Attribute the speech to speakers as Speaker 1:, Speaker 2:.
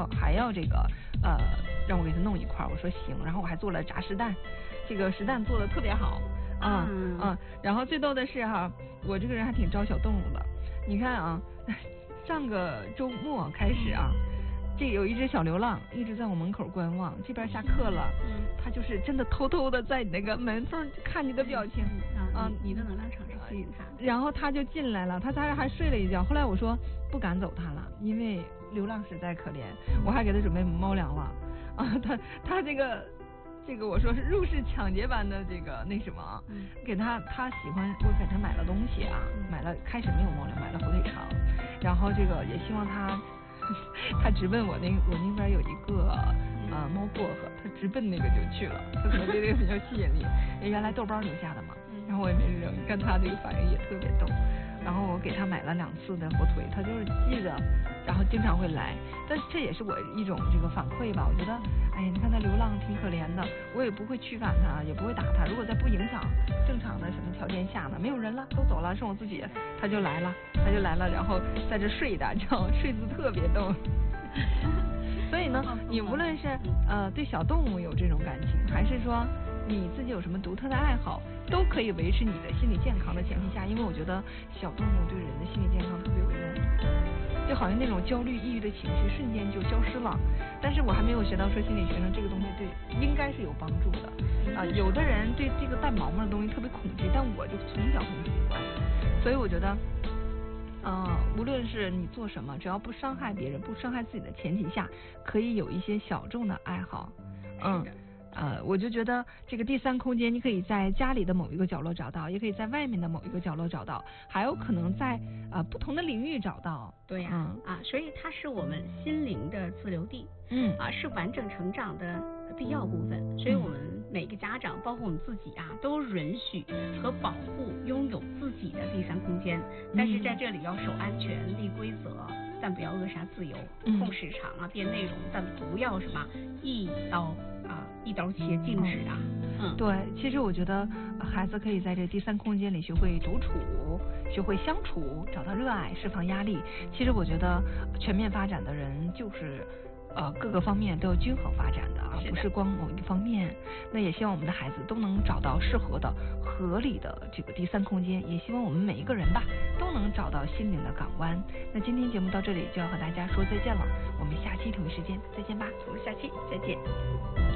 Speaker 1: 还要这个让我给他弄一块，我说行，然后我还做了炸石蛋，这个石蛋做的特别好。然后最逗的是哈，我这个人还挺招小动物的。你看啊，上个周末开始啊，这有一只小流浪一直在我门口观望，这边下课了，它就是真的偷偷的在你那个门缝看你的表情
Speaker 2: 你的能量场是吸引它，
Speaker 1: 然后它就进来了，它当时还睡了一觉。后来我说不赶走它了，因为流浪实在可怜，我还给它准备猫粮了它这个我说是入室抢劫般的这个那什么，给他喜欢，我给他买了东西啊，买了开始没有猫粮，买了火腿肠，然后这个也希望他直奔我那边有一个猫薄荷，他直奔那个就去了，他可能对这个比较吸引力，原来豆包留下的嘛，然后我也没扔，看他这个反应也特别逗。然后我给他买了2次的火腿，他就是记着，然后经常会来。但是这也是我一种这个反馈吧，我觉得，哎呀，你看他流浪挺可怜的，我也不会驱赶他，也不会打他。如果在不影响正常的什么条件下呢，没有人了，都走了，剩我自己，他就来了，然后在这睡一大觉，睡姿特别逗。所以呢，你无论是对小动物有这种感情，还是说你自己有什么独特的爱好，都可以维持你的心理健康的前提下，因为我觉得小动物对人的心理健康特别有用，就好像那种焦虑抑郁的情绪瞬间就消失了。但是我还没有学到说心理学上这个东西对应该是有帮助的有的人对这个带毛毛的东西特别恐惧，但我就从小很喜欢，所以我觉得无论是你做什么，只要不伤害别人不伤害自己的前提下，可以有一些小众的爱好。我就觉得这个第三空间，你可以在家里的某一个角落找到，也可以在外面的某一个角落找到，还有可能在不同的领域找到。
Speaker 2: 对呀，所以它是我们心灵的自留地，是完整成长的必要部分。所以我们每个家长，包括我们自己都允许和保护拥有自己的第三空间，但是在这里要守安全、立规则。但不要扼杀自由，控时长变内容，但不要什么一刀切禁止
Speaker 1: 对，其实我觉得孩子可以在这第三空间里学会独处，学会相处，找到热爱，释放压力。其实我觉得全面发展的人就是各个方面都要均衡发展的，而不是光某一方面。那也希望我们的孩子都能找到适合的、合理的这个第三空间，也希望我们每一个人吧都能找到心灵的港湾。那今天节目到这里就要和大家说再见了，我们下期同一时间再见吧，我们下期再见。